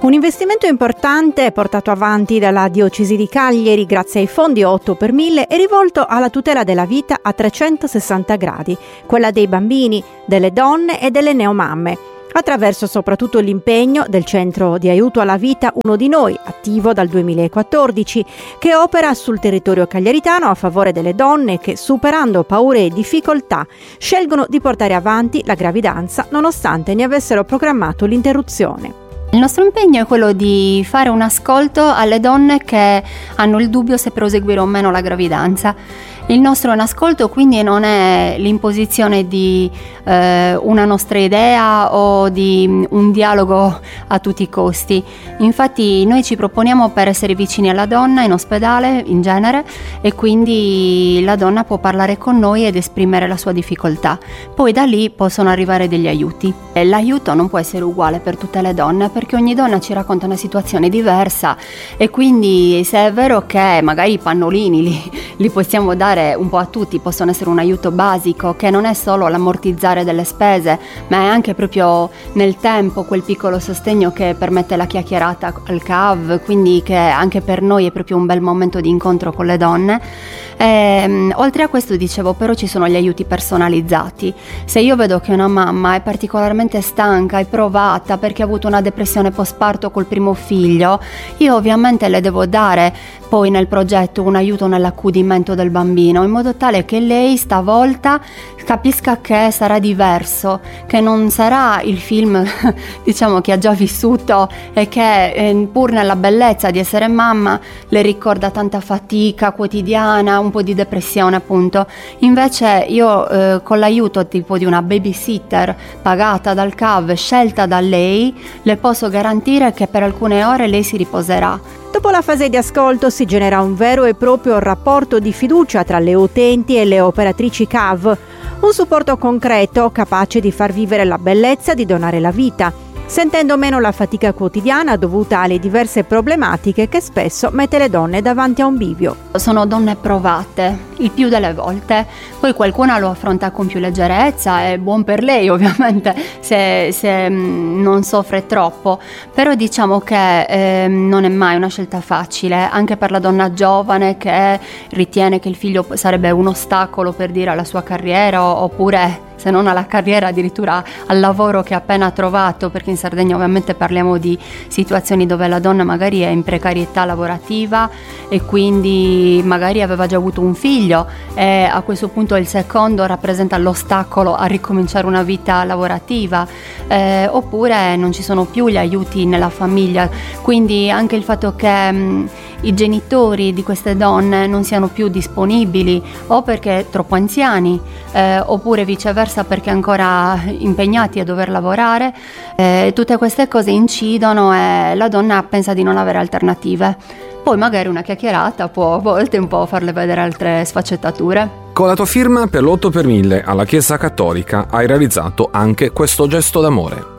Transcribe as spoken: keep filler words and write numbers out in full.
Un investimento importante portato avanti dalla Diocesi di Cagliari grazie ai fondi otto per mille è rivolto alla tutela della vita a trecentosessanta gradi, quella dei bambini, delle donne e delle neomamme, attraverso soprattutto l'impegno del Centro di Aiuto alla Vita Uno di Noi, attivo dal duemilaquattordici, che opera sul territorio cagliaritano a favore delle donne che, superando paure e difficoltà, scelgono di portare avanti la gravidanza nonostante ne avessero programmato l'interruzione. Il nostro impegno è quello di fare un ascolto alle donne che hanno il dubbio se proseguire o meno la gravidanza. Il nostro è un ascolto, quindi non è l'imposizione di eh, una nostra idea o di un dialogo a tutti i costi. Infatti noi ci proponiamo per essere vicini alla donna in ospedale in genere, e quindi la donna può parlare con noi ed esprimere la sua difficoltà. Poi da lì possono arrivare degli aiuti. E l'aiuto non può essere uguale per tutte le donne, perché ogni donna ci racconta una situazione diversa, e quindi se è vero che magari i pannolini li, li possiamo dare un po' a tutti, possono essere un aiuto basico che non è solo l'ammortizzare delle spese, ma è anche proprio nel tempo quel piccolo sostegno che permette la chiacchierata al C A V, quindi che anche per noi è proprio un bel momento di incontro con le donne. E, oltre a questo, dicevo, però ci sono gli aiuti personalizzati. Se io vedo che una mamma è particolarmente stanca e provata perché ha avuto una depressione postparto col primo figlio, io ovviamente le devo dare poi nel progetto un aiuto nell'accudimento del bambino, in modo tale che lei stavolta capisca che sarà diverso, che non sarà il film diciamo che ha già vissuto e che eh, pur nella bellezza di essere mamma le ricorda tanta fatica quotidiana, un po' di depressione appunto. Invece io eh, con l'aiuto tipo di una babysitter pagata dal C A V, scelta da lei, le posso garantire che per alcune ore lei si riposerà. Dopo la fase di ascolto si genera un vero e proprio rapporto di fiducia tra le utenti e le operatrici C A V, un supporto concreto capace di far vivere la bellezza di donare la vita, sentendo meno la fatica quotidiana dovuta alle diverse problematiche che spesso mette le donne davanti a un bivio. Sono donne provate, il più delle volte, poi qualcuna lo affronta con più leggerezza, è buon per lei ovviamente se, se non soffre troppo, però diciamo che eh, non è mai una scelta facile, anche per la donna giovane che ritiene che il figlio sarebbe un ostacolo per dire alla sua carriera, oppure se non alla carriera addirittura al lavoro che ha appena trovato, perché in Sardegna ovviamente parliamo di situazioni dove la donna magari è in precarietà lavorativa e quindi magari aveva già avuto un figlio e a questo punto il secondo rappresenta l'ostacolo a ricominciare una vita lavorativa, eh, oppure non ci sono più gli aiuti nella famiglia, quindi anche il fatto che mh, i genitori di queste donne non siano più disponibili o perché troppo anziani eh, oppure viceversa perché ancora impegnati a dover lavorare, eh, tutte queste cose incidono e la donna pensa di non avere alternative. Poi magari una chiacchierata può a volte un po' farle vedere altre sfaccettature. Con la tua firma per l'otto per mille alla Chiesa Cattolica hai realizzato anche questo gesto d'amore.